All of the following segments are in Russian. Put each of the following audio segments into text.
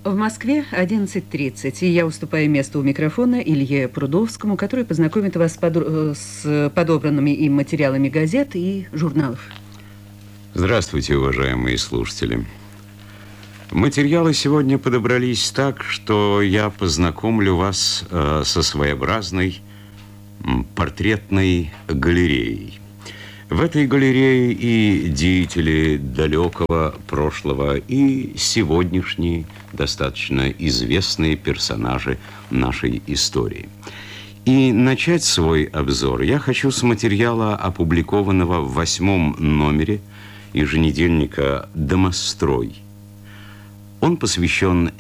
В Москве 11:30, и я уступаю место у микрофона Илье Прудовскому, который познакомит вас с подобранными им материалами газет и журналов. Здравствуйте, уважаемые слушатели. Материалы сегодня подобрались так, что я познакомлю вас со своеобразной портретной галереей. В этой галерее и деятели далекого прошлого, и сегодняшние достаточно известные персонажи нашей истории. И начать свой обзор я хочу с материала, опубликованного в 8-м номере еженедельника «Домострой». Он посвящен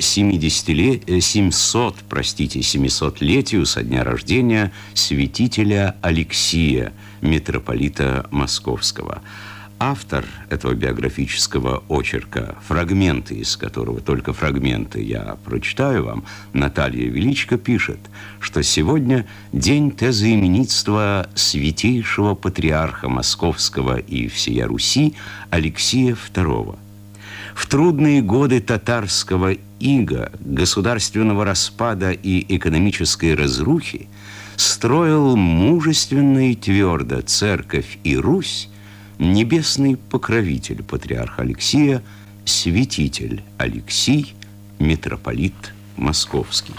700-летию со дня рождения святителя Алексия, митрополита Московского. Автор этого биографического очерка, фрагменты из которого, только фрагменты я прочитаю вам, Наталья Величко пишет, что сегодня день тезоименитства святейшего патриарха Московского и всея Руси Алексия II. В трудные годы татарского ига, государственного распада и экономической разрухи строил мужественно и твердо церковь и Русь небесный покровитель патриарха Алексия, святитель Алексий, митрополит Московский.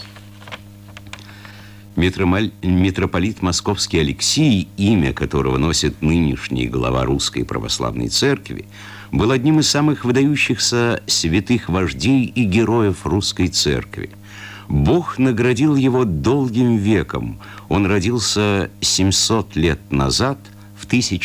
Митрополит Московский Алексий, имя которого носит нынешний глава Русской Православной Церкви, был одним из самых выдающихся святых вождей и героев Русской Церкви. Бог наградил его долгим веком. Он родился 700 лет назад, в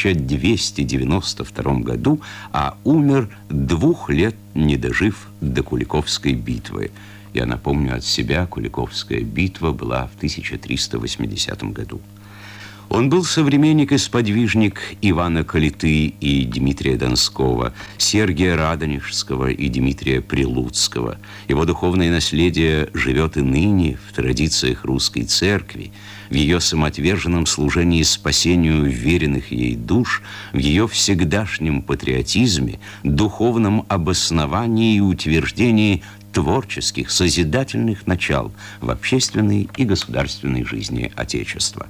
1292 году, а умер 2 лет, не дожив до Куликовской битвы. Я напомню от себя, Куликовская битва была в 1380 году. Он был современник и сподвижник Ивана Калиты и Дмитрия Донского, Сергия Радонежского и Дмитрия Прилуцкого. Его духовное наследие живет и ныне в традициях Русской Церкви, в ее самоотверженном служении спасению веренных ей душ, в ее всегдашнем патриотизме, духовном обосновании и утверждении творческих, созидательных начал в общественной и государственной жизни Отечества.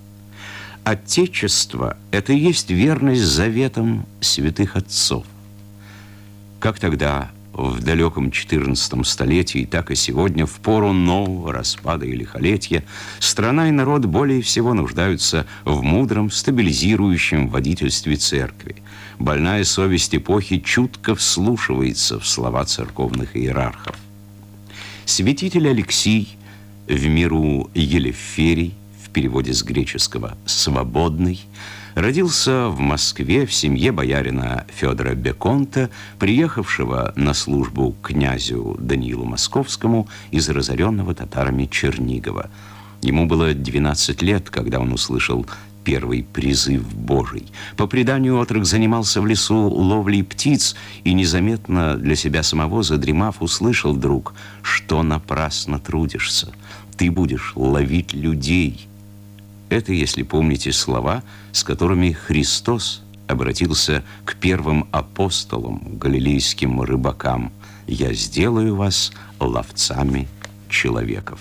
Отечество – это и есть верность заветам святых отцов. Как тогда, в далеком XIV столетии, так и сегодня, в пору нового распада и лихолетия, страна и народ более всего нуждаются в мудром, стабилизирующем водительстве церкви. Больная совесть эпохи чутко вслушивается в слова церковных иерархов. Святитель Алексий, в миру Елеферий, в переводе с греческого «свободный», родился в Москве в семье боярина Федора Беконта, приехавшего на службу к князю Даниилу Московскому из разоренного татарами Чернигова. Ему было 12 лет, когда он услышал первый призыв Божий. По преданию, отрок занимался в лесу ловлей птиц и незаметно для себя самого, задремав, услышал вдруг, что напрасно трудишься, ты будешь ловить людей. Это, если помните, слова, с которыми Христос обратился к первым апостолам, галилейским рыбакам: «Я сделаю вас ловцами человеков».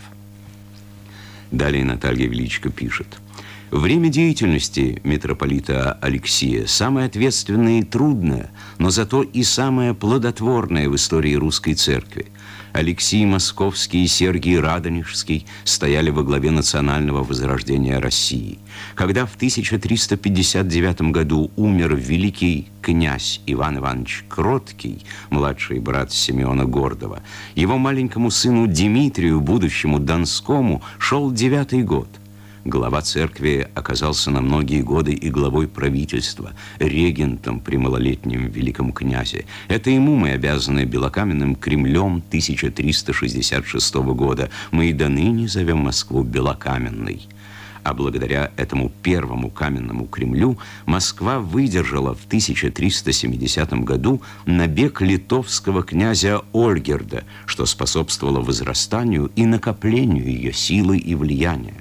Далее Наталья Величко пишет: время деятельности митрополита Алексия самое ответственное и трудное, но зато и самое плодотворное в истории Русской Церкви. Алексий Московский и Сергий Радонежский стояли во главе национального возрождения России. Когда в 1359 году умер великий князь Иван Иванович Кроткий, младший брат Симеона Гордова, его маленькому сыну Дмитрию, будущему Донскому, шел 9-й год. Глава церкви оказался на многие годы и главой правительства, регентом при малолетнем великом князе. Это ему мы обязаны белокаменным Кремлем 1366 года. Мы и до ныне зовем Москву Белокаменной. А благодаря этому первому каменному Кремлю Москва выдержала в 1370 году набег литовского князя Ольгерда, что способствовало возрастанию и накоплению ее силы и влияния.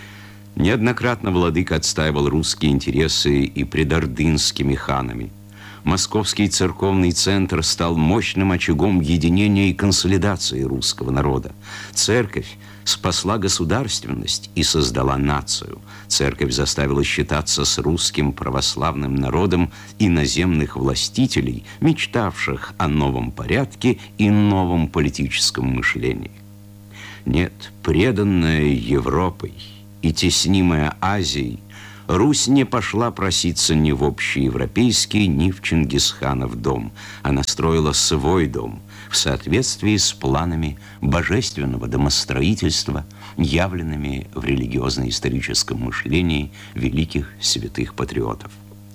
Неоднократно владыка отстаивал русские интересы и пред ордынскими ханами. Московский церковный центр стал мощным очагом единения и консолидации русского народа. Церковь спасла государственность и создала нацию. Церковь заставила считаться с русским православным народом иноземных властителей, мечтавших о новом порядке и новом политическом мышлении. Нет, преданная Европой и теснимая Азией, Русь не пошла проситься ни в общеевропейский, ни в Чингисханов дом. Она строила свой дом в соответствии с планами божественного домостроительства, явленными в религиозно-историческом мышлении великих святых патриотов.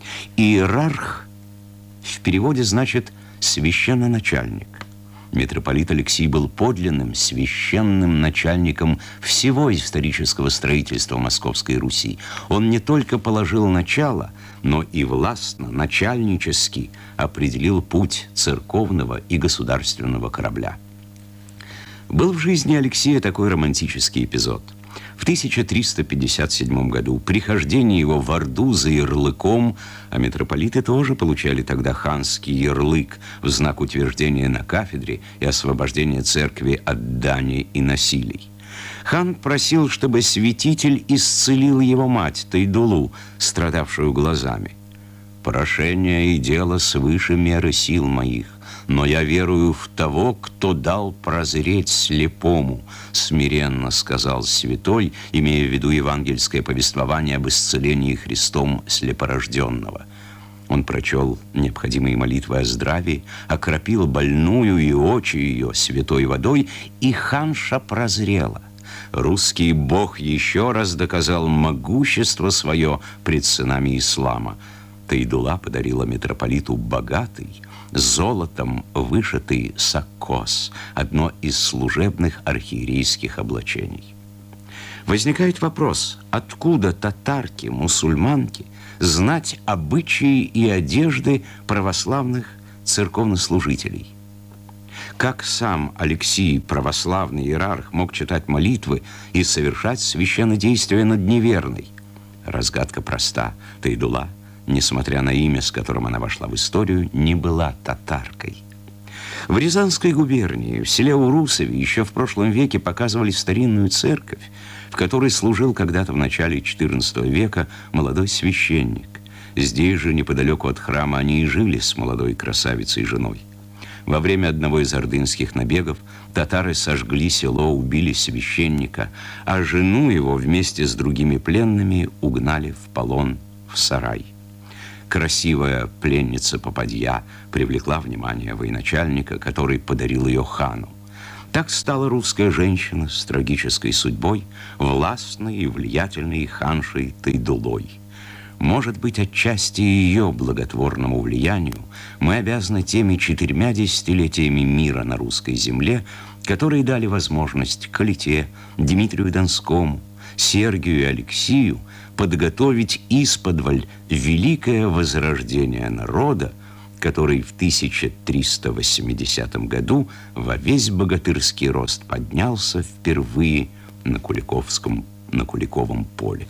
Иерарх в переводе значит «священноначальник». Митрополит Алексий был подлинным священным начальником всего исторического строительства Московской Руси. Он не только положил начало, но и властно, начальнически определил путь церковного и государственного корабля. Был в жизни Алексея такой романтический эпизод. В 1357 году при хождении его в Орду за ярлыком, а митрополиты тоже получали тогда ханский ярлык в знак утверждения на кафедре и освобождения церкви от дани и насилий. Хан просил, чтобы святитель исцелил его мать Тайдулу, страдавшую глазами. «Прошение и дело свыше меры сил моих, но я верую в того, кто дал прозреть слепому», смиренно сказал святой, имея в виду евангельское повествование об исцелении Христом слепорожденного. Он прочел необходимые молитвы о здравии, окропил больную и очи ее святой водой, и ханша прозрела. Русский бог еще раз доказал могущество свое пред сынами ислама. Тайдула подарила митрополиту богатый, золотом вышитый саккос, одно из служебных архиерейских облачений. Возникает вопрос, откуда татарки, мусульманки знать обычаи и одежды православных церковнослужителей? Как сам Алексий, православный иерарх, мог читать молитвы и совершать священнодействие над неверной? Разгадка проста. Тайдула, несмотря на имя, с которым она вошла в историю, не была татаркой. В Рязанской губернии, в селе Урусове, еще в прошлом веке показывали старинную церковь, в которой служил когда-то в начале XIV века молодой священник. Здесь же, неподалеку от храма, они и жили с молодой красавицей женой. Во время одного из ордынских набегов татары сожгли село, убили священника, а жену его вместе с другими пленными угнали в полон в сарай. Красивая пленница-попадья привлекла внимание военачальника, который подарил ее хану. Так стала русская женщина с трагической судьбой, властной и влиятельной ханшей Тайдулой. Может быть, отчасти ее благотворному влиянию мы обязаны теми 4 десятилетиями мира на русской земле, которые дали возможность Калите, Дмитрию Донскому, Сергию и Алексию подготовить исподволь великое возрождение народа, который в 1380 году во весь богатырский рост поднялся впервые на Куликовом поле.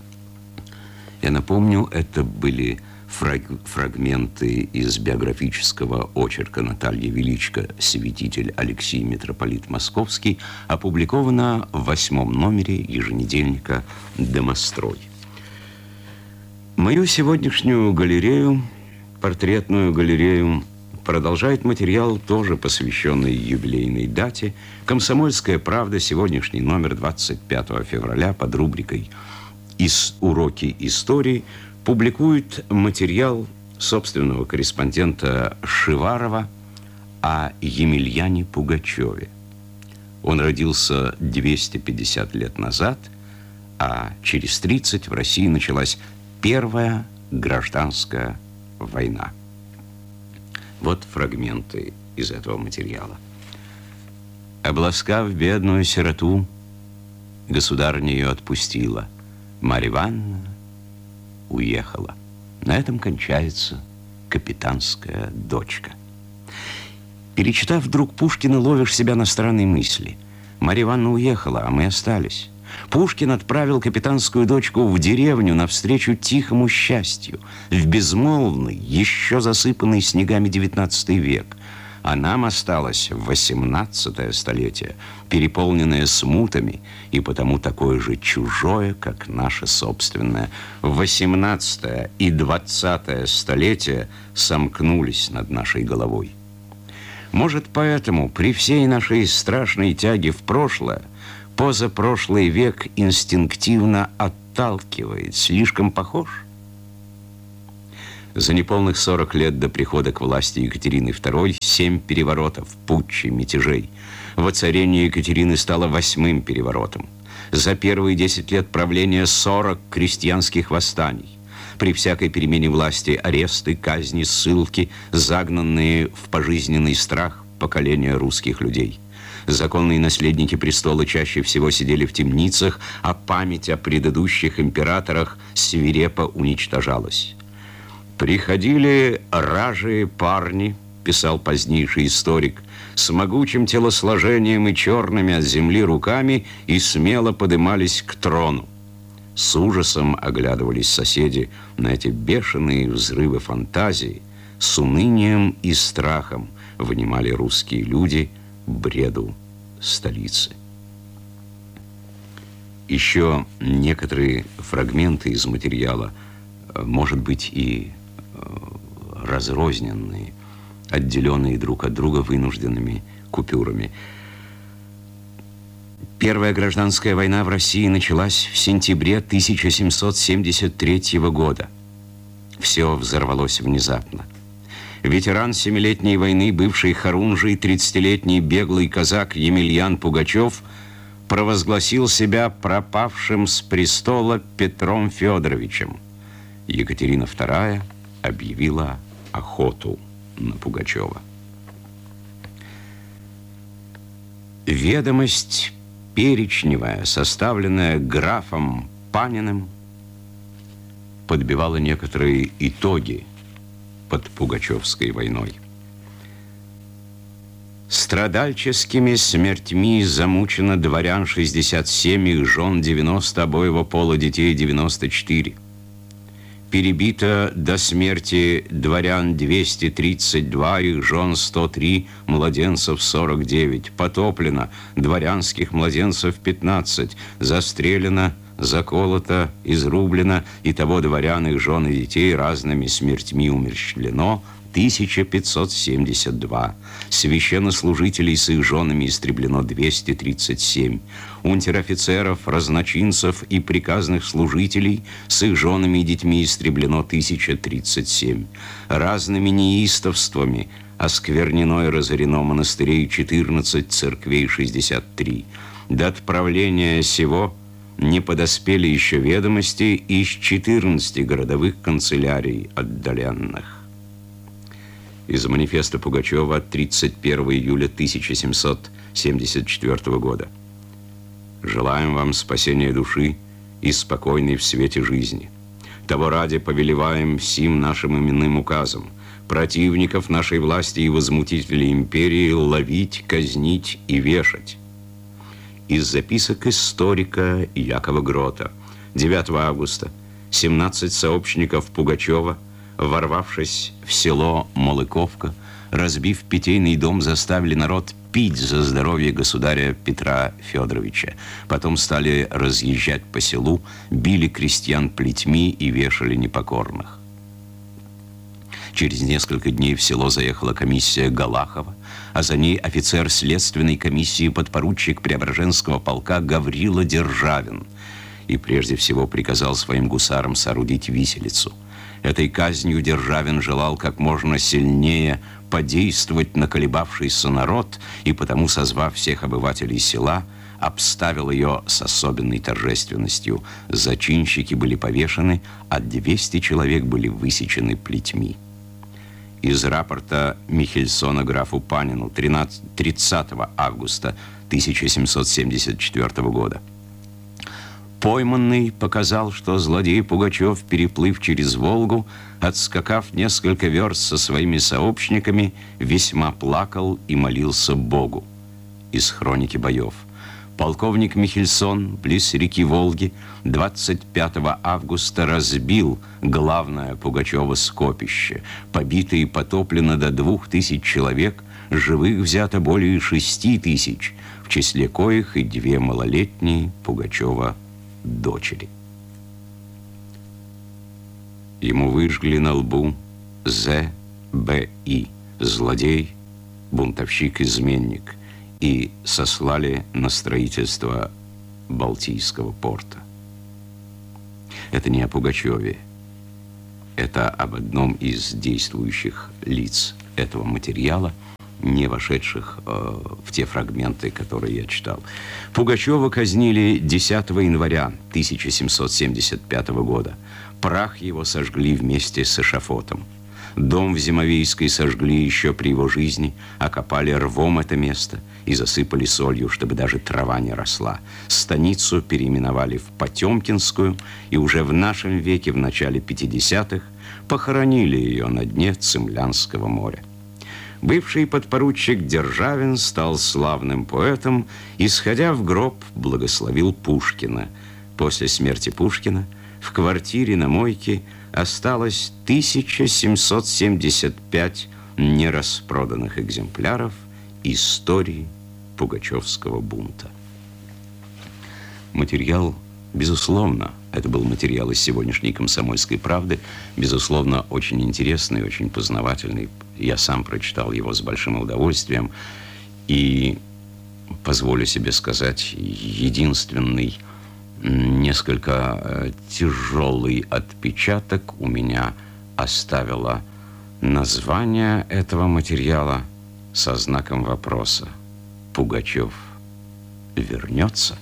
Я напомню, это были фрагменты из биографического очерка Натальи Величко «Святитель Алексий, митрополит Московский», опубликовано в 8 номере еженедельника «Домострой». Мою сегодняшнюю галерею, портретную галерею, продолжает материал, тоже посвященный юбилейной дате. «Комсомольская правда», сегодняшний номер 25 февраля под рубрикой «Уроки истории» публикует материал собственного корреспондента Шиварова о Емельяне Пугачеве. Он родился 250 лет назад, а через 30 в России началась Первая гражданская война. Вот фрагменты из этого материала. Обласкав бедную сироту, государыня ее отпустила. Марья Ивановна уехала. На этом кончается «Капитанская дочка». Перечитав вдруг Пушкина, ловишь себя на странной мысли. Марья Ивановна уехала, а мы остались. Пушкин отправил капитанскую дочку в деревню навстречу тихому счастью, в безмолвный, еще засыпанный снегами XIX век. А нам осталось 18-е столетие, переполненное смутами и потому такое же чужое, как наше собственное. 18-е и 20-е столетия сомкнулись над нашей головой. Может, поэтому при всей нашей страшной тяге в прошлое позапрошлый век инстинктивно отталкивает, слишком похож? За неполных 40 лет до прихода к власти Екатерины II 7 переворотов, путчей, мятежей. Воцарение Екатерины стало 8-м переворотом. За первые 10 лет правления 40 крестьянских восстаний. При всякой перемене власти аресты, казни, ссылки, загнанные в пожизненный страх поколения русских людей. Законные наследники престола чаще всего сидели в темницах, а память о предыдущих императорах свирепо уничтожалась. «Приходили ражие парни», — писал позднейший историк, «с могучим телосложением и черными от земли руками и смело подымались к трону. С ужасом оглядывались соседи на эти бешеные взрывы фантазии, с унынием и страхом внимали русские люди бреду столицы». Еще некоторые фрагменты из материала, может быть, и разрозненные, отделенные друг от друга вынужденными купюрами. Первая гражданская война в России началась в сентябре 1773 года. Все взорвалось внезапно. Ветеран Семилетней войны, бывший хорунжий, 30-летний беглый казак Емельян Пугачев провозгласил себя пропавшим с престола Петром Федоровичем. Екатерина II объявила охоту на Пугачева. Ведомость перечневая, составленная графом Паниным, подбивала некоторые итоги под Пугачевской войной. Страдальческими смертьми замучено дворян 67, их жен 90, обоего пола детей 94. Перебито до смерти дворян 232, их жен 103, младенцев 49. Потоплено дворянских младенцев 15. Застрелено, заколото, изрублено, итого дворян, их жен и детей разными смертьми умерщвлено 1572. Священнослужителей с их женами истреблено 237. Унтер-офицеров, разночинцев и приказных служителей с их женами и детьми истреблено 1037. Разными неистовствами осквернено и разорено монастырей 14, церквей 63. До отправления сего не подоспели еще ведомости из 14 городовых канцелярий отдаленных. Из манифеста Пугачева от 31 июля 1774 года. «Желаем вам спасения души и спокойной в свете жизни. Того ради повелеваем сим нашим именным указом противников нашей власти и возмутителей империи ловить, казнить и вешать». Из записок историка Якова Грота. 9 августа 17 сообщников Пугачева, ворвавшись в село Молыковка, разбив питейный дом, заставили народ пить за здоровье государя Петра Федоровича. Потом стали разъезжать по селу, били крестьян плетьми и вешали непокорных. Через несколько дней в село заехала комиссия Галахова, а за ней офицер следственной комиссии подпоручик Преображенского полка Гаврила Державин, и прежде всего приказал своим гусарам соорудить виселицу. Этой казнью Державин желал как можно сильнее подействовать на колебавшийся народ, и потому, созвав всех обывателей села, обставил ее с особенной торжественностью. Зачинщики были повешены, а 200 человек были высечены плетьми. Из рапорта Михельсона графу Панину 30 августа 1774 года. Пойманный показал, что злодей Пугачев, переплыв через Волгу, отскакав несколько верст со своими сообщниками, весьма плакал и молился Богу. Из хроники боев. Полковник Михельсон близ реки Волги 25 августа разбил главное Пугачево скопище. Побито и потоплено до 2000 человек, живых взято более 6000, в числе коих и 2 малолетние Пугачева дочери. Ему выжгли на лбу З.Б.И. злодей, бунтовщик, изменник, и сослали на строительство Балтийского порта. Это не о Пугачеве, это об одном из действующих лиц этого материала, не вошедших в те фрагменты, которые я читал. Пугачева казнили 10 января 1775 года. Прах его сожгли вместе с эшафотом. Дом в Зимовейской сожгли еще при его жизни, окопали рвом это место и засыпали солью, чтобы даже трава не росла. Станицу переименовали в Потемкинскую, и уже в нашем веке, в начале 50-х, похоронили ее на дне Цимлянского моря. Бывший подпоручик Державин стал славным поэтом и, сходя в гроб, благословил Пушкина. После смерти Пушкина в квартире на Мойке осталось 1775 нераспроданных экземпляров истории Пугачевского бунта. Материал, безусловно, это был материал из сегодняшней «Комсомольской правды», безусловно, очень интересный, очень познавательный. Я сам прочитал его с большим удовольствием. И позволю себе сказать, единственный, несколько тяжелый отпечаток у меня оставило название этого материала со знаком вопроса. Пугачев вернется?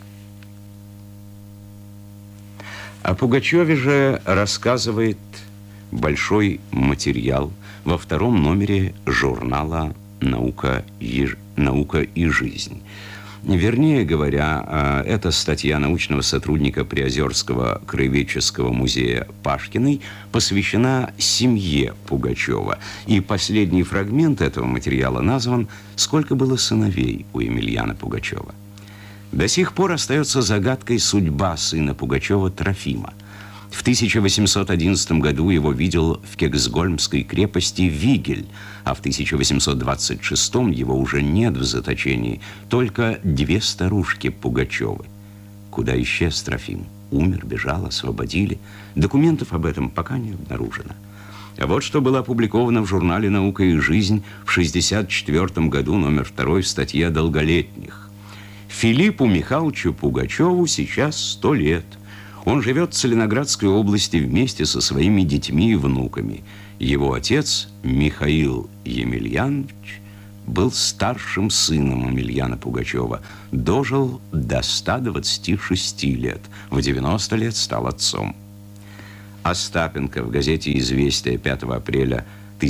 О Пугачеве же рассказывает большой материал во 2-м номере журнала «Наука и жизнь». Вернее говоря, это статья научного сотрудника Приозерского краеведческого музея Пашкиной посвящена семье Пугачева. И последний фрагмент этого материала назван «Сколько было сыновей у Емельяна Пугачева?». До сих пор остается загадкой судьба сына Пугачева Трофима. В 1811 году его видел в Кексгольмской крепости Вигель, а в 1826 его уже нет в заточении, только 2 старушки Пугачевы. Куда исчез Трофим? Умер, бежал, освободили? Документов об этом пока не обнаружено. А вот что было опубликовано в журнале «Наука и жизнь» в 1964 году, номер 2, в статье о долголетних. Филиппу Михайловичу Пугачеву сейчас 100 лет. Он живет в Целиноградской области вместе со своими детьми и внуками. Его отец, Михаил Емельянович, был старшим сыном Емельяна Пугачева. Дожил до 126 лет. В 90 лет стал отцом. Остапенко в газете «Известия» 5 апреля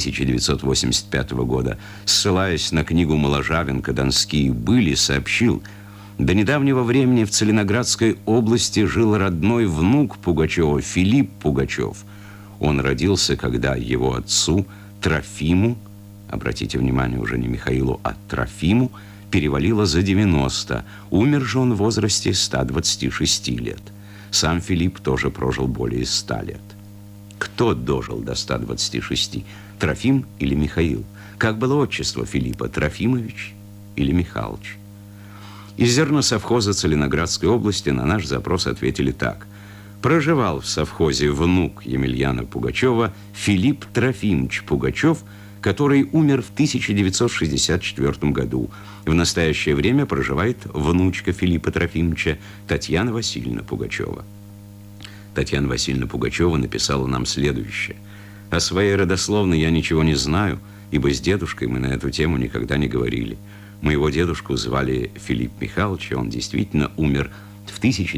1985 года, ссылаясь на книгу Моложавенко «Донские были», сообщил: до недавнего времени в Целиноградской области жил родной внук Пугачева, Филипп Пугачев. Он родился, когда его отцу Трофиму, обратите внимание, уже не Михаилу, а Трофиму, перевалило за 90. Умер же он в возрасте 126 лет. Сам Филипп тоже прожил более 100 лет. Кто дожил до 126? Трофим или Михаил? Как было отчество Филиппа, Трофимович или Михайлович? Из зерносовхоза Целиноградской области на наш запрос ответили так. Проживал в совхозе внук Емельяна Пугачева Филипп Трофимович Пугачев, который умер в 1964 году. В настоящее время проживает внучка Филиппа Трофимовича Татьяна Васильевна Пугачева. Татьяна Васильевна Пугачева написала нам следующее. О своей родословной я ничего не знаю, ибо с дедушкой мы на эту тему никогда не говорили. Моего дедушку звали Филипп Михайлович, и он действительно умер в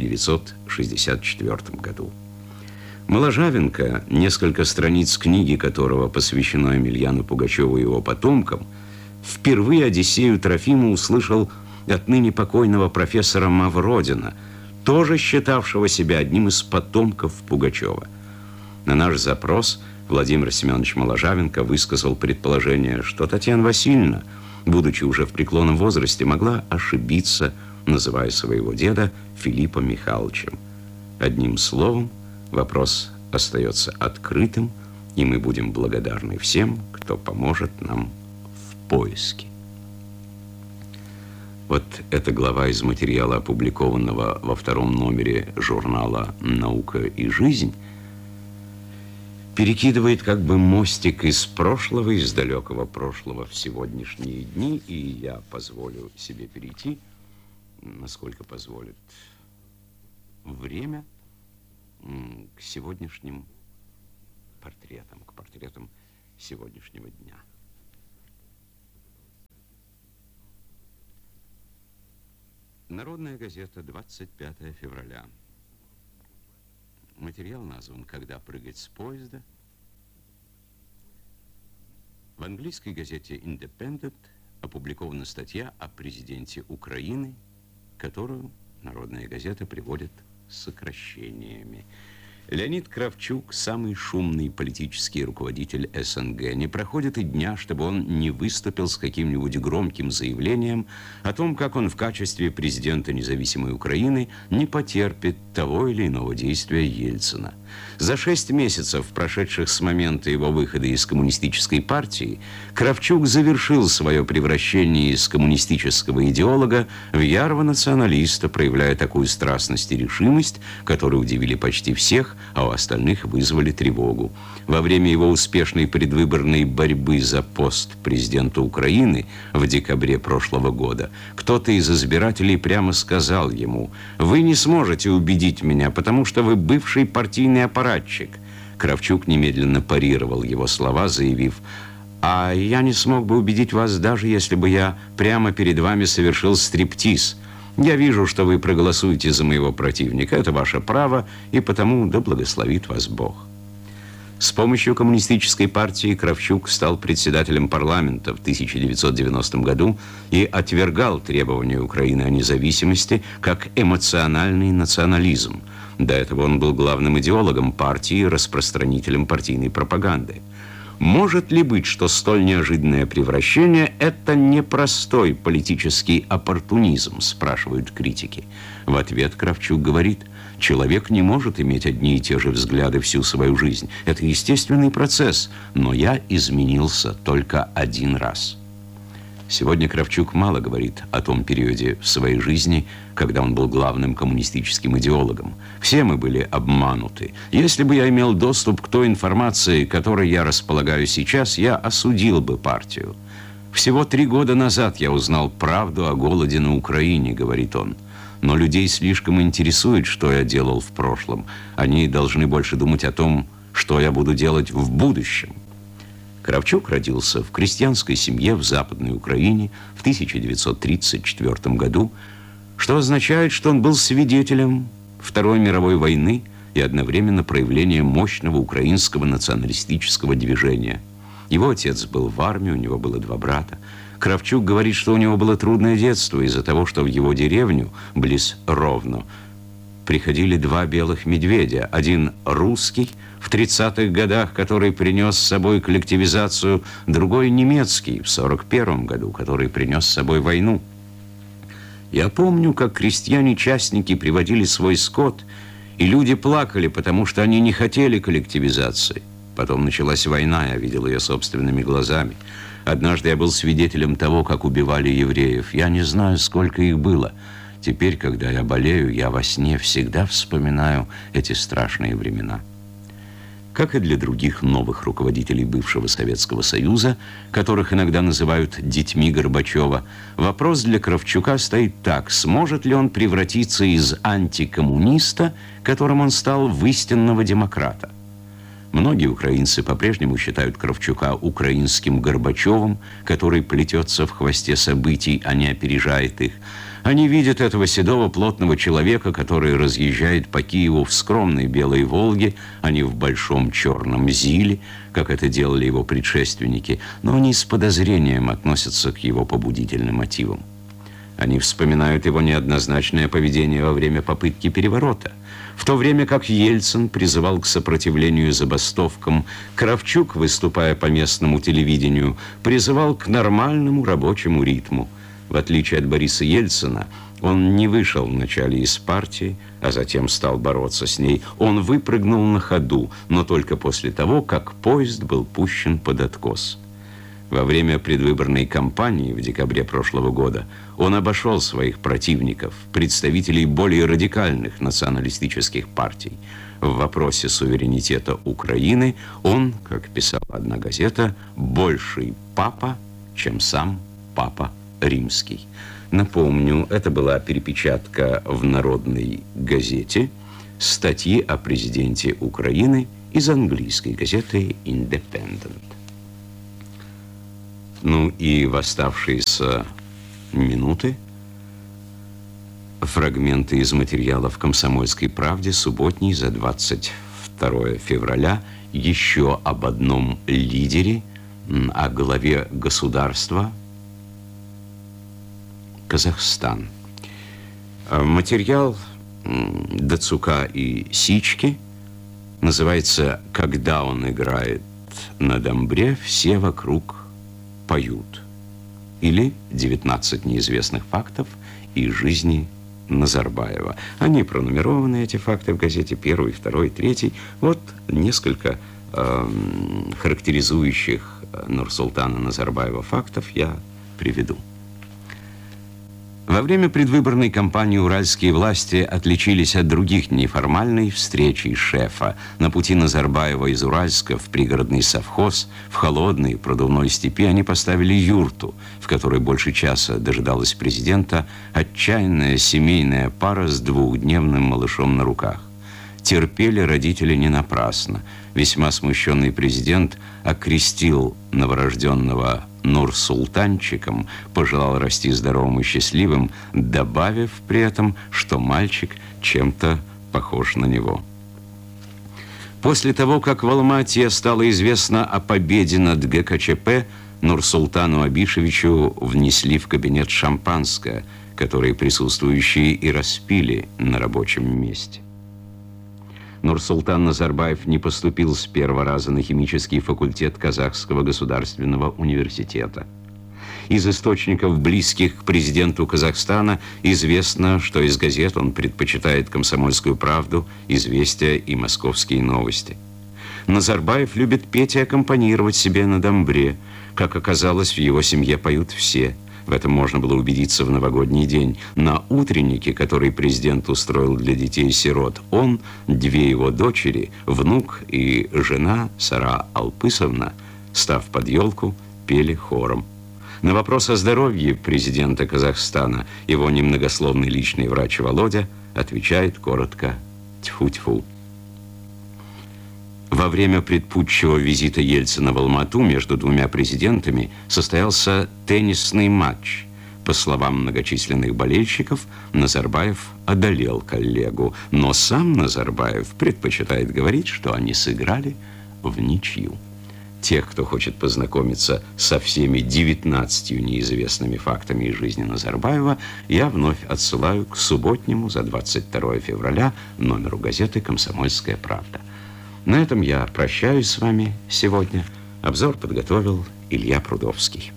1964 году. Моложавенко, несколько страниц книги которого посвящено Емельяну Пугачеву и его потомкам, впервые Одиссею Трофима услышал от ныне покойного профессора Мавродина, тоже считавшего себя одним из потомков Пугачева. На наш запрос Владимир Семенович Моложавенко высказал предположение, что Татьяна Васильевна, будучи уже в преклонном возрасте, могла ошибиться называя своего деда Филиппом Михайловичем. Одним словом, вопрос остается открытым, и мы будем благодарны всем, кто поможет нам в поиске. Вот эта глава из материала, опубликованного во втором номере журнала «Наука и жизнь», перекидывает как бы мостик из прошлого, из далекого прошлого в сегодняшние дни, и я позволю себе перейти, насколько позволит время, к сегодняшним портретам, к портретам сегодняшнего дня. Народная газета, 25 февраля. Материал назван «Когда прыгать с поезда». В английской газете «Independent» опубликована статья о президенте Украины, которую Народная газета приводит сокращениями. Леонид Кравчук, самый шумный политический руководитель СНГ, не проходит и дня, чтобы он не выступил с каким-нибудь громким заявлением о том, как он в качестве президента независимой Украины не потерпит того или иного действия Ельцина. За 6 месяцев, прошедших с момента его выхода из коммунистической партии, Кравчук завершил свое превращение из коммунистического идеолога в ярого националиста, проявляя такую страстность и решимость, которые удивили почти всех, а у остальных вызвали тревогу. Во время его успешной предвыборной борьбы за пост президента Украины в декабре прошлого года кто-то из избирателей прямо сказал ему: «Вы не сможете убедить меня, потому что вы бывший партийный аппаратчик». Кравчук немедленно парировал его слова, заявив: «А я не смог бы убедить вас, даже если бы я прямо перед вами совершил стриптиз. Я вижу, что вы проголосуете за моего противника. Это ваше право, и потому да благословит вас Бог». С помощью коммунистической партии Кравчук стал председателем парламента в 1990 году и отвергал требования Украины о независимости как эмоциональный национализм. До этого он был главным идеологом партии и распространителем партийной пропаганды. Может ли быть, что столь неожиданное превращение – это непростой политический оппортунизм, спрашивают критики. В ответ Кравчук говорит: человек не может иметь одни и те же взгляды всю свою жизнь. Это естественный процесс, но я изменился только один раз. Сегодня Кравчук мало говорит о том периоде в своей жизни, когда он был главным коммунистическим идеологом. Все мы были обмануты. Если бы я имел доступ к той информации, которой я располагаю сейчас, я осудил бы партию. Всего 3 года назад я узнал правду о голоде на Украине, говорит он. Но людей слишком интересует, что я делал в прошлом. Они должны больше думать о том, что я буду делать в будущем. Кравчук родился в крестьянской семье в Западной Украине в 1934 году, что означает, что он был свидетелем Второй мировой войны и одновременно проявлением мощного украинского националистического движения. Его отец был в армии, у него было 2 брата. Кравчук говорит, что у него было трудное детство из-за того, что в его деревню, близ Ровно, приходили 2 белых медведя. Один русский в 30-х годах, который принес с собой коллективизацию, другой немецкий в 41-м году, который принес с собой войну. Я помню, как крестьяне-частники приводили свой скот, и люди плакали, потому что они не хотели коллективизации. Потом началась война, я видел ее собственными глазами. Однажды я был свидетелем того, как убивали евреев. Я не знаю, сколько их было. Теперь, когда я болею, я во сне всегда вспоминаю эти страшные времена. Как и для других новых руководителей бывшего Советского Союза, которых иногда называют детьми Горбачева, вопрос для Кравчука стоит так: сможет ли он превратиться из антикоммуниста, которым он стал, в истинного демократа? Многие украинцы по-прежнему считают Кравчука украинским Горбачевым, который плетется в хвосте событий, а не опережает их. Они видят этого седого плотного человека, который разъезжает по Киеву в скромной белой «Волге», а не в большом черном «Зиле», как это делали его предшественники, но они с подозрением относятся к его побудительным мотивам. Они вспоминают его неоднозначное поведение во время попытки переворота. В то время как Ельцин призывал к сопротивлению забастовкам, Кравчук, выступая по местному телевидению, призывал к нормальному рабочему ритму. В отличие от Бориса Ельцина, Он не вышел вначале из партии, а затем стал бороться с ней. Он выпрыгнул на ходу, но только после того, как поезд был пущен под откос. Во время предвыборной кампании в декабре прошлого года он обошел своих противников, представителей более радикальных националистических партий. В вопросе суверенитета Украины он, как писала одна газета, больший папа, чем сам Папа Римский. Напомню, это была перепечатка в Народной газете статьи о президенте Украины из английской газеты «Independent». Ну и в оставшиеся минуты фрагменты из материалов «Комсомольской правде» субботней за 22 февраля еще об одном лидере, о главе государства Казахстан. Материал Дацука и Сички называется «Когда он играет на домбре, все вокруг поют». Или «19 неизвестных фактов из жизни Назарбаева». Они пронумерованы, эти факты, в газете 1, 2, 3. Вот несколько характеризующих Нурсултана Назарбаева фактов я приведу. Во время предвыборной кампании уральские власти отличились от других неформальной встречей шефа. На пути Назарбаева из Уральска в пригородный совхоз, в холодной продувной степи они поставили юрту, в которой больше часа дожидалась президента отчаянная семейная пара с двухдневным малышом на руках. Терпели родители не напрасно. Весьма смущенный президент окрестил новорожденного Нурсултанчиком, пожелал расти здоровым и счастливым, добавив при этом, что мальчик чем-то похож на него. После того, как в Алма-Ате стало известно о победе над ГКЧП, Нурсултану Абишевичу внесли в кабинет шампанское, которое присутствующие и распили на рабочем месте. Нурсултан Назарбаев не поступил с первого раза на химический факультет Казахского государственного университета. Из источников, близких к президенту Казахстана, известно, что из газет он предпочитает «Комсомольскую правду», «Известия» и «Московские новости». Назарбаев любит петь и аккомпанировать себе на домбре. Как оказалось, в его семье поют все. В этом можно было убедиться в новогодний день. На утреннике, который президент устроил для детей-сирот, он, две его дочери, внук и жена Сара Алпысовна, став под елку, пели хором. На вопрос о здоровье президента Казахстана его немногословный личный врач Володя отвечает коротко «тьфу-тьфу». Во время предпутчего визита Ельцина в Алма-Ату между двумя президентами состоялся теннисный матч. По словам многочисленных болельщиков, Назарбаев одолел коллегу, но сам Назарбаев предпочитает говорить, что они сыграли в ничью. Тех, кто хочет познакомиться со всеми 19 неизвестными фактами из жизни Назарбаева, я вновь отсылаю к субботнему за 22 февраля номеру газеты «Комсомольская правда». На этом я прощаюсь с вами сегодня. Обзор подготовил Илья Прудовский.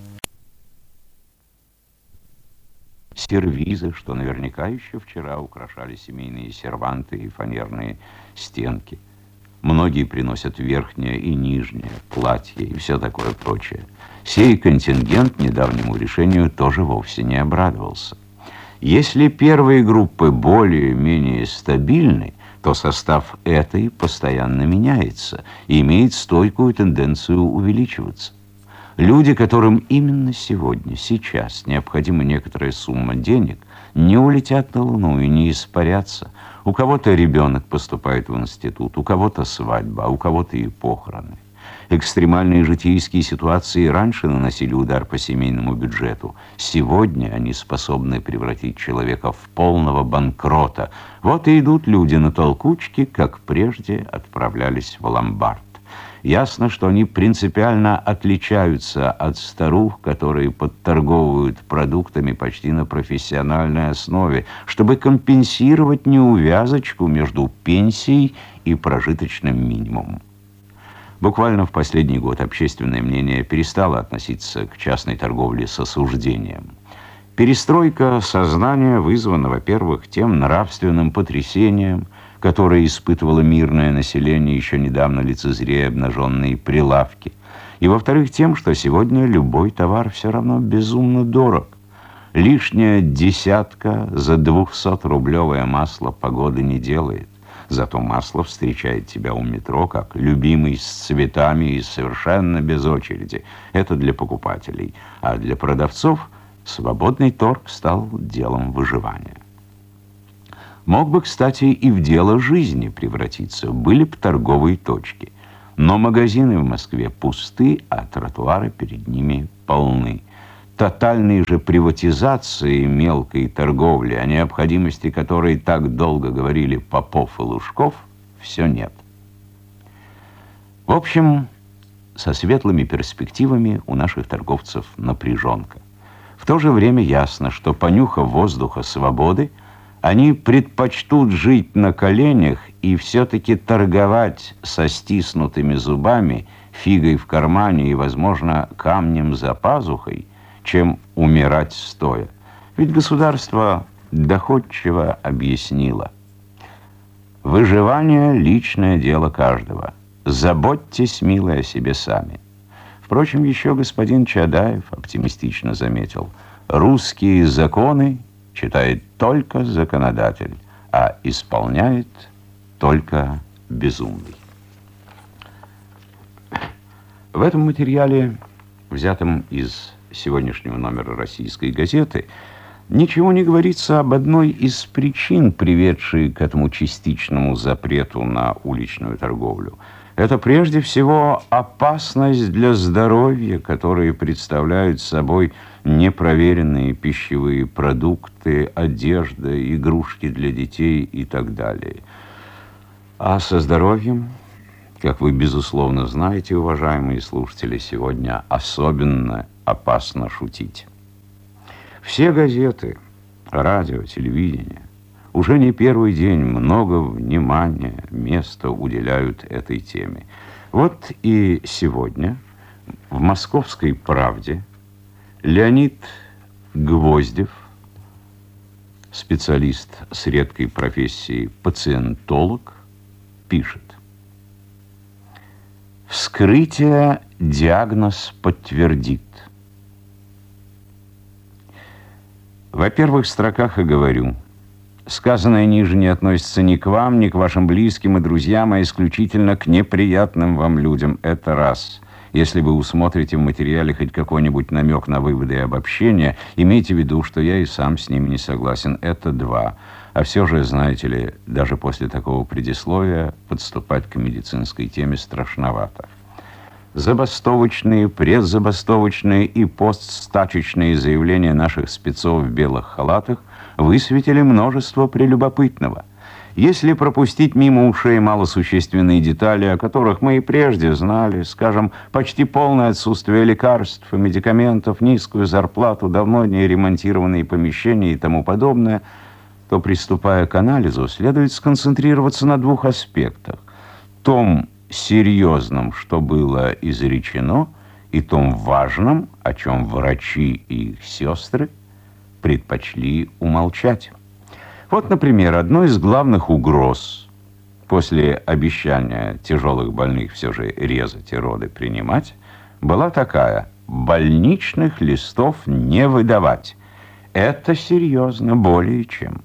Сервизы, что наверняка еще вчера украшали семейные серванты и фанерные стенки. Многие приносят верхнее и нижнее, платье и все такое прочее. Сей контингент недавнему решению тоже вовсе не обрадовался. Если первые группы более-менее стабильны, то состав этой постоянно меняется и имеет стойкую тенденцию увеличиваться. Люди, которым именно сегодня, сейчас необходима некоторая сумма денег, не улетят на Луну и не испарятся. У кого-то ребенок поступает в институт, у кого-то свадьба, а у кого-то и похороны. Экстремальные житейские ситуации раньше наносили удар по семейному бюджету. Сегодня они способны превратить человека в полного банкрота. Вот и идут люди на толкучки, как прежде отправлялись в ломбард. Ясно, что они принципиально отличаются от старух, которые подторговывают продуктами почти на профессиональной основе, чтобы компенсировать неувязочку между пенсией и прожиточным минимумом. Буквально в последний год общественное мнение перестало относиться к частной торговле с осуждением. Перестройка сознания вызвана, во-первых, тем нравственным потрясением, которое испытывало мирное население, еще недавно лицезрея обнаженные прилавки, и, во-вторых, тем, что сегодня любой товар все равно безумно дорог. Лишняя десятка за 200-рублевое масло погоды не делает. Зато масло встречает тебя у метро, как любимый, с цветами и совершенно без очереди. Это для покупателей. А для продавцов свободный торг стал делом выживания. Мог бы, кстати, и в дело жизни превратиться. Были бы торговые точки. Но магазины в Москве пусты, а тротуары перед ними полны. Тотальной же приватизации мелкой торговли, о необходимости которой так долго говорили Попов и Лужков, все нет. В общем, со светлыми перспективами у наших торговцев напряженка. В то же время ясно, что, понюхав воздуха свободы, они предпочтут жить на коленях и все-таки торговать со стиснутыми зубами, фигой в кармане и, возможно, камнем за пазухой, чем умирать стоя. Ведь государство доходчиво объяснило: выживание – личное дело каждого. Заботьтесь, милые, о себе сами. Впрочем, еще господин Чадаев оптимистично заметил: русские законы читает только законодатель, а исполняет только безумный. В этом материале, взятом из сегодняшнего номера «Российской газеты», ничего не говорится об одной из причин, приведшей к этому частичному запрету на уличную торговлю. Это прежде всего опасность для здоровья, которые представляют собой непроверенные пищевые продукты, одежда, игрушки для детей и так далее. А со здоровьем, как вы безусловно знаете, уважаемые слушатели, сегодня особенно опасно шутить. Все газеты, радио, телевидение уже не первый день много внимания, места уделяют этой теме. Вот и сегодня в «Московской правде» Леонид Гвоздев, специалист с редкой профессией пациентолог, пишет: вскрытие диагноз подтвердит. В первых строках и говорю: сказанное ниже не относится ни к вам, ни к вашим близким и друзьям, а исключительно к неприятным вам людям. Это раз. Если вы усмотрите в материале хоть какой-нибудь намек на выводы и обобщения, имейте в виду, что я и сам с ними не согласен. Это два. А все же, знаете ли, даже после такого предисловия подступать к медицинской теме страшновато. Забастовочные, предзабастовочные и постстачечные заявления наших спецов в белых халатах высветили множество прелюбопытного. Если пропустить мимо ушей малосущественные детали, о которых мы и прежде знали, скажем, почти полное отсутствие лекарств и медикаментов, низкую зарплату, давно не ремонтированные помещения и тому подобное, то, приступая к анализу, следует сконцентрироваться на двух аспектах: том серьезном, что было изречено, и том важном, о чем врачи и их сестры предпочли умолчать. Вот, например, одной из главных угроз после обещания тяжелых больных все же резать и роды принимать была такая: больничных листов не выдавать. Это серьезно, более чем.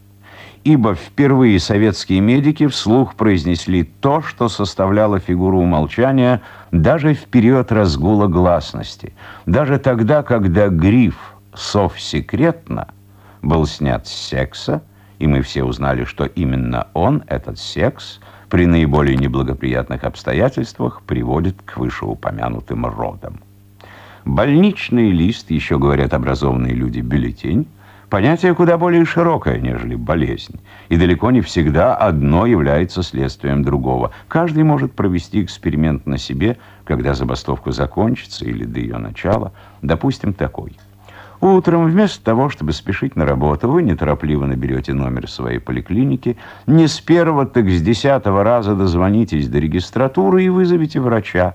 Ибо впервые советские медики вслух произнесли то, что составляло фигуру умолчания даже в период разгула гласности. Даже тогда, когда гриф «совсекретно» был снят с секса, и мы все узнали, что именно он, этот секс, при наиболее неблагоприятных обстоятельствах приводит к вышеупомянутым родам. Больничный лист, еще говорят образованные люди, бюллетень, понятие куда более широкое, нежели болезнь, и далеко не всегда одно является следствием другого. Каждый может провести эксперимент на себе, когда забастовка закончится или до ее начала, допустим, такой. Утром, вместо того, чтобы спешить на работу, вы неторопливо наберете номер своей поликлиники, не с первого, так с 10-го раза дозвонитесь до регистратуры и вызовите врача.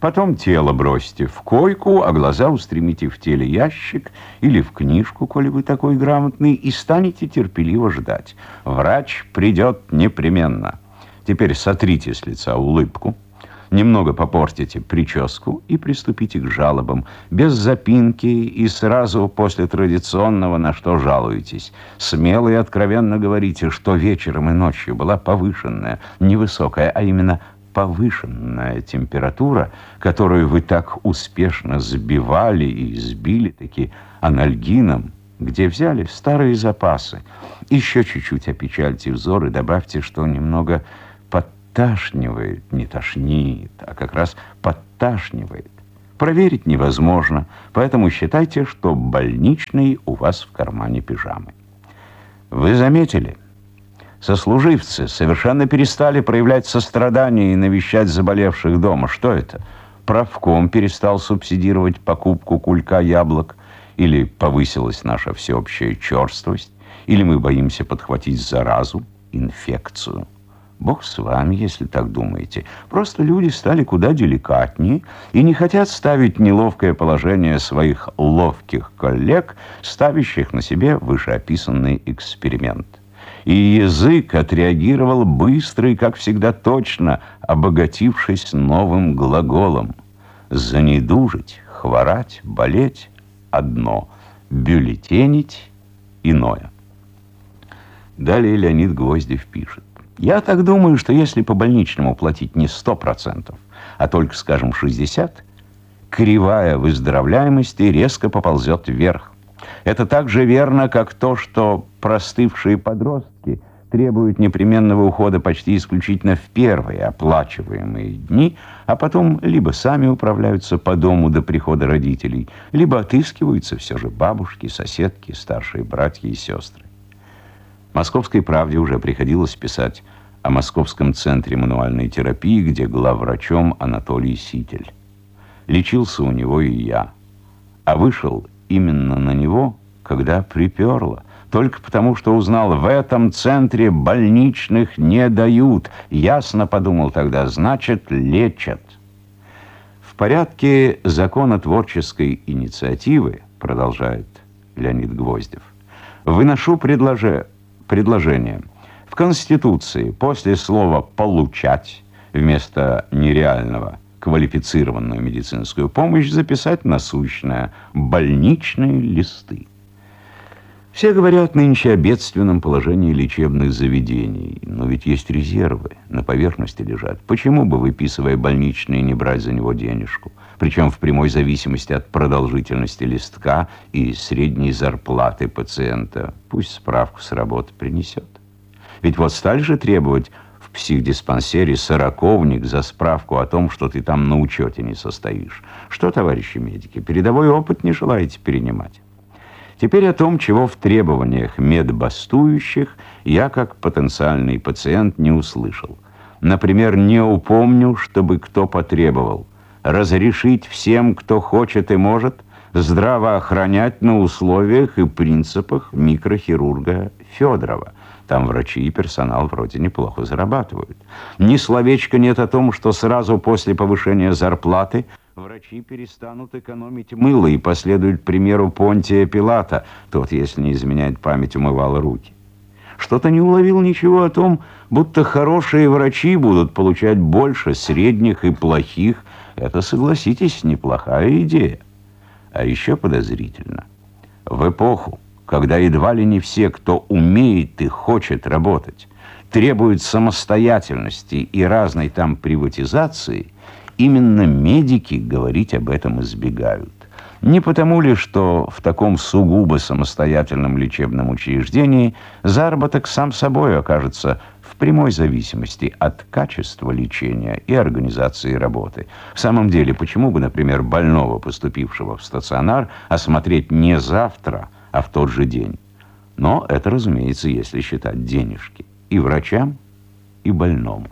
Потом тело бросьте в койку, а глаза устремите в теле ящик или в книжку, коли вы такой грамотный, и станете терпеливо ждать. Врач придет непременно. Теперь сотрите с лица улыбку, немного попортите прическу и приступите к жалобам. Без запинки и сразу после традиционного «на что жалуетесь». Смело и откровенно говорите, что вечером и ночью была повышенная, невысокая, а именно повышенная температура, которую вы так успешно сбивали и сбили таки анальгином, где взяли старые запасы. Еще чуть-чуть опечальте взор и добавьте, что немного подташнивает, не тошнит, а как раз подташнивает. Проверить невозможно, поэтому считайте, что больничный у вас в кармане пижамы. Вы заметили? Сослуживцы совершенно перестали проявлять сострадание и навещать заболевших дома. Что это? Правком перестал субсидировать покупку кулька яблок? Или повысилась наша всеобщая черствость? Или мы боимся подхватить заразу, инфекцию? Бог с вами, если так думаете. Просто люди стали куда деликатнее и не хотят ставить неловкое положение своих ловких коллег, ставящих на себе вышеописанный эксперимент. И язык отреагировал быстро и, как всегда, точно, обогатившись новым глаголом. Занедужить, хворать, болеть – одно, бюллетенить – иное. Далее Леонид Гвоздев пишет. Я так думаю, что если по больничному платить не 100%, а только, скажем, 60%, кривая выздоровляемости резко поползет вверх. Это так же верно, как то, что простывшие подростки требуют непременного ухода почти исключительно в первые оплачиваемые дни, а потом либо сами управляются по дому до прихода родителей, либо отыскиваются все же бабушки, соседки, старшие братья и сестры. «Московской правде» уже приходилось писать о Московском центре мануальной терапии, где главврачом Анатолий Ситель. Лечился у него и я, а вышел именно на него, когда приперло, только потому, что узнал, в этом центре больничных не дают. Ясно подумал тогда, значит, лечат. В порядке законотворческой инициативы, продолжает Леонид Гвоздев, выношу предложение. В Конституции после слова «получать» вместо нереального квалифицированную медицинскую помощь записать насущное «больничные листы». Все говорят нынче о бедственном положении лечебных заведений, но ведь есть резервы, на поверхности лежат. Почему бы, выписывая больничные, не брать за него денежку? Причем в прямой зависимости от продолжительности листка и средней зарплаты пациента. Пусть справку с работы принесет. Ведь вот стали же требовать в психдиспансере сороковник за справку о том, что ты там на учете не состоишь. Что, товарищи медики, передовой опыт не желаете перенимать? Теперь о том, чего в требованиях медбастующих я, как потенциальный пациент, не услышал. Например, не упомню, чтобы кто потребовал разрешить всем, кто хочет и может, здравоохранять на условиях и принципах микрохирурга Федорова. Там врачи и персонал вроде неплохо зарабатывают. Ни словечка нет о том, что сразу после повышения зарплаты врачи перестанут экономить мыло и последуют примеру Понтия Пилата. Тот, если не изменяет память, умывал руки. Что-то не уловил ничего о том, будто хорошие врачи будут получать больше средних и плохих. Это, согласитесь, неплохая идея. А еще подозрительно. В эпоху, когда едва ли не все, кто умеет и хочет работать, требуют самостоятельности и разной там приватизации, именно медики говорить об этом избегают. Не потому ли, что в таком сугубо самостоятельном лечебном учреждении заработок сам собой окажется в прямой зависимости от качества лечения и организации работы. В самом деле, почему бы, например, больного, поступившего в стационар, осмотреть не завтра, а в тот же день? Но это, разумеется, если считать денежки и врачам, и больному.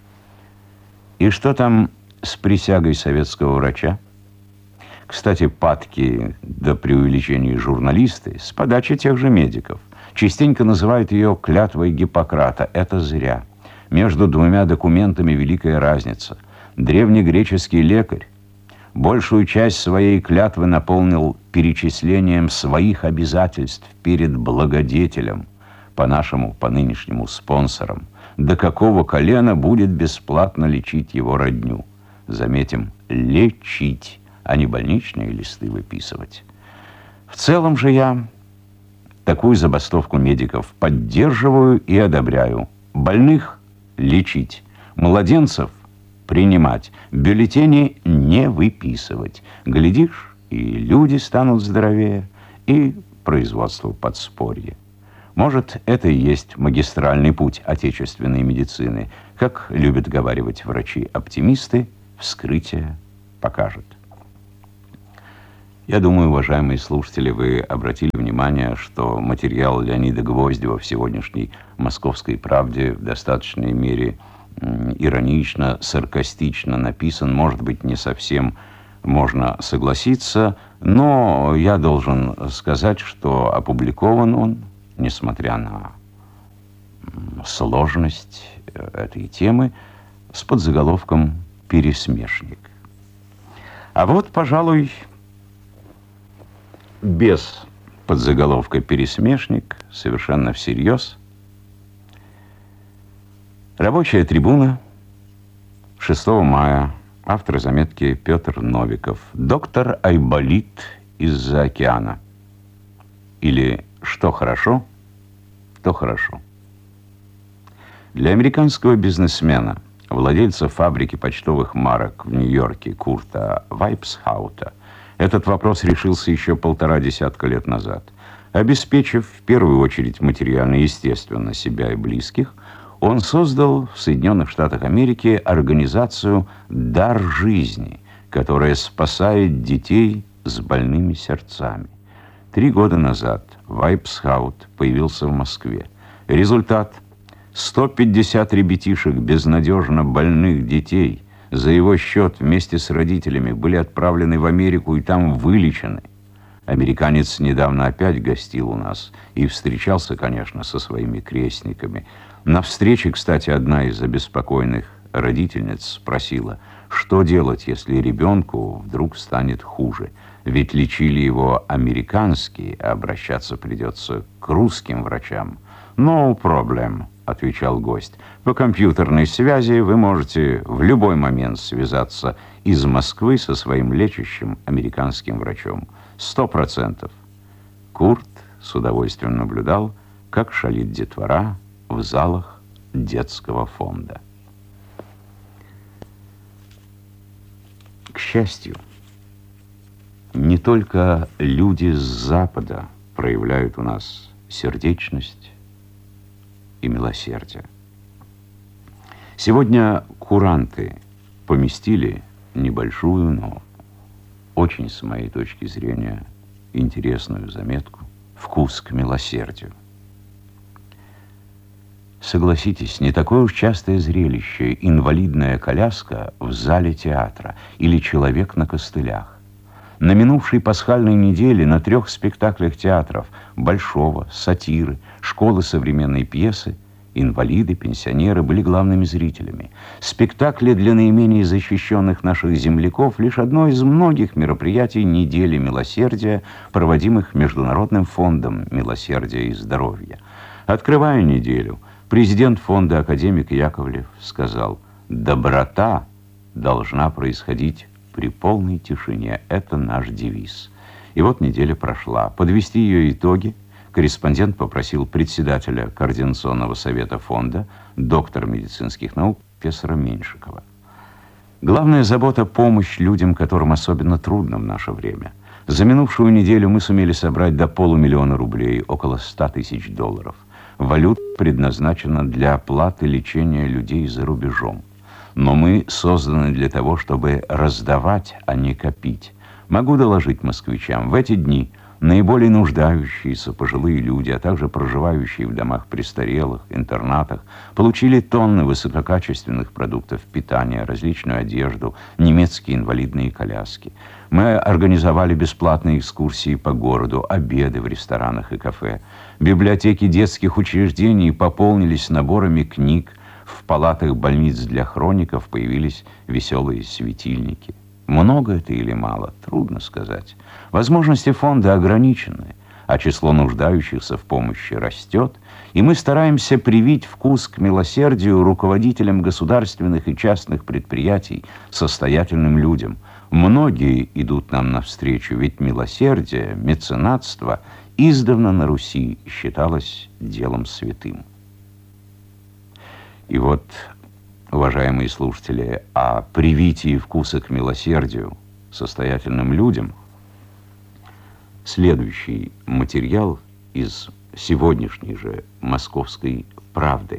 И что там с присягой советского врача? Кстати, падки до преувеличений журналисты с подачи тех же медиков частенько называют ее клятвой Гиппократа. Это зря. Между двумя документами великая разница. Древнегреческий лекарь большую часть своей клятвы наполнил перечислением своих обязательств перед благодетелем, по нынешнему спонсорам, до какого колена будет бесплатно лечить его родню. Заметим, лечить, а не больничные листы выписывать. В целом же я такую забастовку медиков поддерживаю и одобряю. Больных лечить, младенцев принимать, бюллетени не выписывать. Глядишь, и люди станут здоровее, и производство подспорье. Может, это и есть магистральный путь отечественной медицины. Как любят говаривать врачи-оптимисты, вскрытие покажет. Я думаю, уважаемые слушатели, вы обратили внимание, что материал Леонида Гвоздева в сегодняшней «Московской правде» в достаточной мере иронично, саркастично написан. Может быть, не совсем можно согласиться, но я должен сказать, что опубликован он, несмотря на сложность этой темы, с подзаголовком «Пересмешник». А вот, пожалуй, без подзаголовка «Пересмешник», совершенно всерьез. Рабочая трибуна, 6 мая, автор заметки Петр Новиков. Доктор Айболит из-за океана. Или что хорошо, то хорошо. Для американского бизнесмена, владельца фабрики почтовых марок в Нью-Йорке Курта Вайпсхаута, этот вопрос решился еще 1,5 десятка лет назад. Обеспечив в первую очередь материально, естественно, себя и близких, он создал в Соединенных Штатах Америки организацию «Дар жизни», которая спасает детей с больными сердцами. 3 года назад Вайпсхаут появился в Москве. Результат – 150 ребятишек безнадежно больных детей за его счет вместе с родителями были отправлены в Америку и там вылечены. Американец недавно опять гостил у нас и встречался, конечно, со своими крестниками. На встрече, кстати, одна из обеспокоенных родительниц спросила, что делать, если ребенку вдруг станет хуже. Ведь лечили его американские, а обращаться придется к русским врачам. «No problem», — отвечал гость. «По компьютерной связи вы можете в любой момент связаться из Москвы со своим лечащим американским врачом. 100%. Курт с удовольствием наблюдал, как шалит детвора в залах детского фонда. К счастью, не только люди с Запада проявляют у нас сердечность и милосердие. Сегодня куранты поместили небольшую, но очень, с моей точки зрения, интересную заметку «Вкус к милосердию». Согласитесь, не такое уж частое зрелище инвалидная коляска в зале театра или человек на костылях. На минувшей пасхальной неделе на 3 спектаклях театров Большого, сатиры, школы современной пьесы инвалиды, пенсионеры были главными зрителями. Спектакли для наименее защищенных наших земляков — лишь одно из многих мероприятий недели милосердия, проводимых Международным фондом милосердия и здоровья. Открывая неделю, президент фонда академик Яковлев сказал: «Доброта должна происходить при полной тишине. Это наш девиз». И вот неделя прошла. Подвести ее итоги корреспондент попросил председателя Координационного совета фонда, доктора медицинских наук, профессора Меньшикова. Главная забота — помощь людям, которым особенно трудно в наше время. За минувшую неделю мы сумели собрать до $500 000 рублей, около $100 000. Валюта предназначена для оплаты лечения людей за рубежом. Но мы созданы для того, чтобы раздавать, а не копить. Могу доложить москвичам, в эти дни наиболее нуждающиеся пожилые люди, а также проживающие в домах престарелых, интернатах, получили тонны высококачественных продуктов питания, различную одежду, немецкие инвалидные коляски. Мы организовали бесплатные экскурсии по городу, обеды в ресторанах и кафе. Библиотеки детских учреждений пополнились наборами книг. В палатах больниц для хроников появились веселые светильники. Много это или мало, трудно сказать. Возможности фонда ограничены, а число нуждающихся в помощи растет, и мы стараемся привить вкус к милосердию руководителям государственных и частных предприятий, состоятельным людям. Многие идут нам навстречу, ведь милосердие, меценатство издавна на Руси считалось делом святым. И вот, уважаемые слушатели, о привитии вкуса к милосердию состоятельным людям следующий материал из сегодняшней же «Московской правды».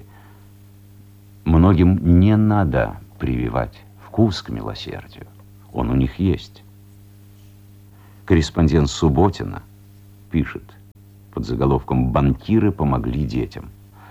Многим не надо прививать вкус к милосердию. Он у них есть. Корреспондент Субботина пишет под заголовком «Банкиры помогли детям».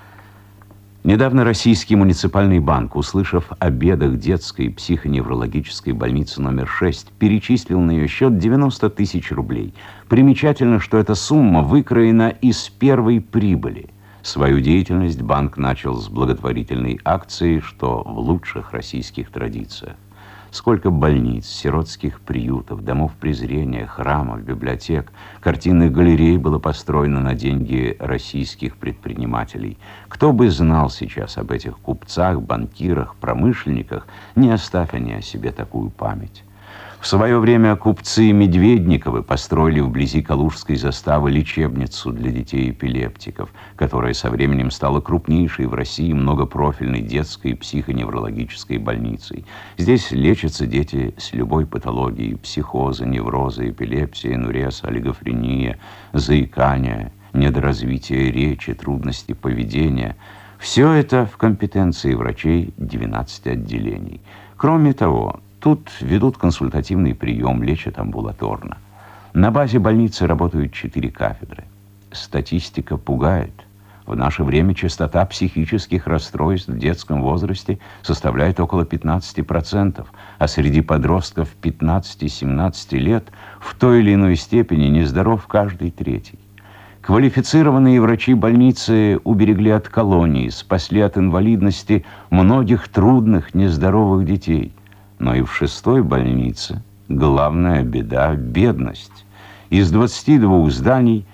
Недавно Российский муниципальный банк, услышав о бедах детской психоневрологической больницы номер 6, перечислил на ее счет 90 тысяч рублей. Примечательно, что эта сумма выкроена из первой прибыли. Свою деятельность банк начал с благотворительной акции, что в лучших российских традициях. Сколько больниц, сиротских приютов, домов презрения, храмов, библиотек, картинных галерей было построено на деньги российских предпринимателей. Кто бы знал сейчас об этих купцах, банкирах, промышленниках, не оставь они о себе такую память. В свое время купцы Медведниковы построили вблизи Калужской заставы лечебницу для детей-эпилептиков, которая со временем стала крупнейшей в России многопрофильной детской психоневрологической больницей. Здесь лечатся дети с любой патологией: психозы, неврозы, эпилепсия, энурез, олигофрения, заикание, недоразвитие речи, трудности поведения. Все это в компетенции врачей 12 отделений. Кроме того, тут ведут консультативный прием, лечат амбулаторно. На базе больницы работают 4 кафедры. Статистика пугает. В наше время частота психических расстройств в детском возрасте составляет около 15%, а среди подростков 15-17 лет в той или иной степени нездоров каждый третий. Квалифицированные врачи больницы уберегли от колонии, спасли от инвалидности многих трудных, нездоровых детей. Но и в 6-й больнице главная беда – бедность. Из 22 зданий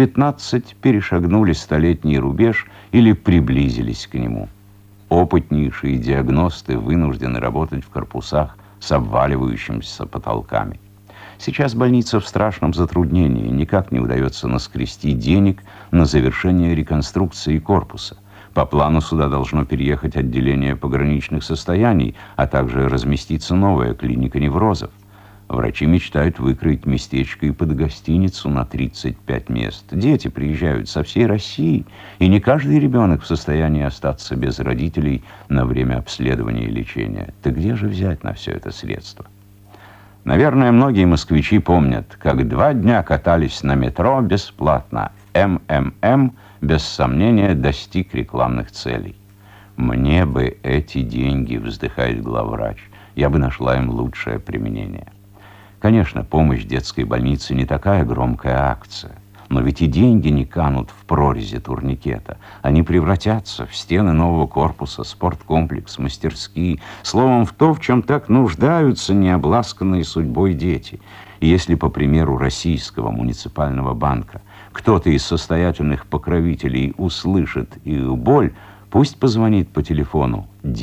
19 перешагнули столетний рубеж или приблизились к нему. Опытнейшие диагносты вынуждены работать в корпусах с обваливающимися потолками. Сейчас больница в страшном затруднении, никак не удается наскрести денег на завершение реконструкции корпуса. По плану сюда должно переехать отделение пограничных состояний, а также разместиться новая клиника неврозов. Врачи мечтают выкроить местечко и под гостиницу на 35 мест. Дети приезжают со всей России, и не каждый ребенок в состоянии остаться без родителей на время обследования и лечения. Так где же взять на все это средства? Наверное, многие москвичи помнят, как 2 дня катались на метро бесплатно. МММ без сомнения достиг рекламных целей. «Мне бы эти деньги», — вздыхает главврач, — «я бы нашла им лучшее применение». Конечно, помощь детской больнице не такая громкая акция, но ведь и деньги не канут в прорези турникета. Они превратятся в стены нового корпуса, спорткомплекс, мастерские, словом, в то, в чем так нуждаются необласканные судьбой дети. И если, по примеру Российского муниципального банка, кто-то из состоятельных покровителей услышит их боль, пусть позвонит по телефону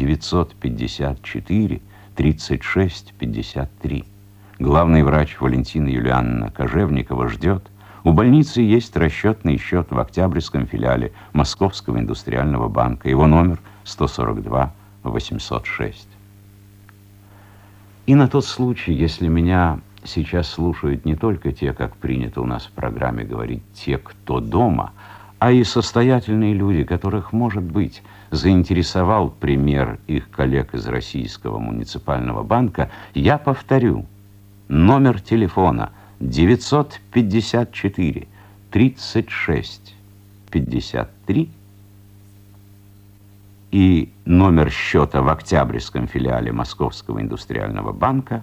954 36 53. Главный врач Валентина Юлиановна Кожевникова ждет. У больницы есть расчетный счет в Октябрьском филиале Московского индустриального банка. Его номер 142 806. И на тот случай, если меня сейчас слушают не только те, как принято у нас в программе говорить, те, кто дома, а и состоятельные люди, которых, может быть, заинтересовал пример их коллег из Российского муниципального банка, я повторю. Номер телефона 954 36 53 и номер счета в Октябрьском филиале Московского индустриального банка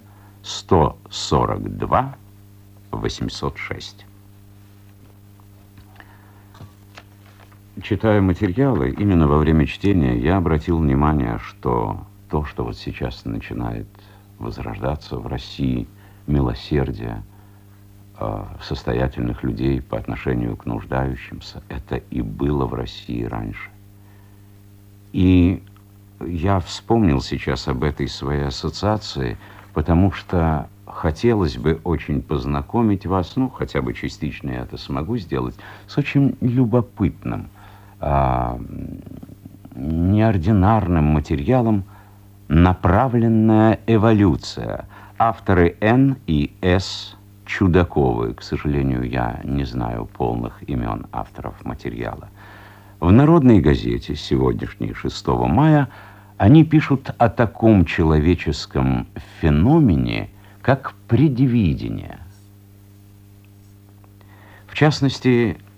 142 806. Читая материалы, именно во время чтения я обратил внимание, что то, что вот сейчас начинает возрождаться в России милосердие состоятельных людей по отношению к нуждающимся. Это и было в России раньше. И я вспомнил сейчас об этой своей ассоциации, потому что хотелось бы очень познакомить вас, ну, хотя бы частично я это смогу сделать, с очень любопытным, неординарным материалом «Направленная эволюция». Авторы Н. и С. Чудаковы. К сожалению, я не знаю полных имен авторов материала. В «Народной газете» сегодняшней 6 мая они пишут о таком человеческом феномене, как предвидение. В частности,